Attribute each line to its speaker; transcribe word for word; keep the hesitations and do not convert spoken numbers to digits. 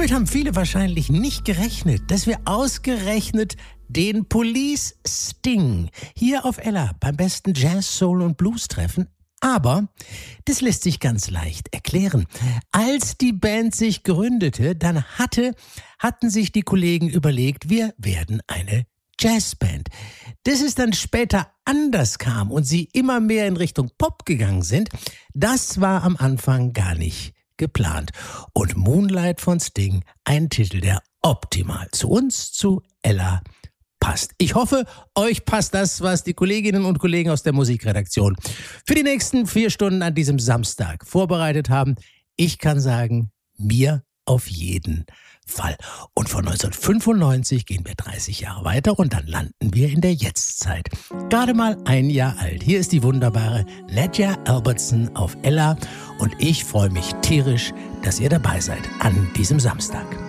Speaker 1: Damit haben viele wahrscheinlich nicht gerechnet, dass wir ausgerechnet den Police Sting hier auf Ella beim besten Jazz, Soul und Blues treffen. Aber das lässt sich ganz leicht erklären. Als die Band sich gründete, dann hatte, hatten sich die Kollegen überlegt, wir werden eine Jazzband. Dass es dann später anders kam und sie immer mehr in Richtung Pop gegangen sind, das war am Anfang gar nicht geplant. Und Moonlight von Sting, ein Titel, der optimal zu uns, zu Ella, passt. Ich hoffe, euch passt das, was die Kolleginnen und Kollegen aus der Musikredaktion für die nächsten vier Stunden an diesem Samstag vorbereitet haben. Ich kann sagen, mir auf jeden Fall. Und von neunzehnhundertfünfundneunzig gehen wir dreißig Jahre weiter und dann landen wir in der Jetztzeit. Gerade mal ein Jahr alt. Hier ist die wunderbare Nadja Albertson auf Ella und ich freue mich tierisch, dass ihr dabei seid an diesem Samstag.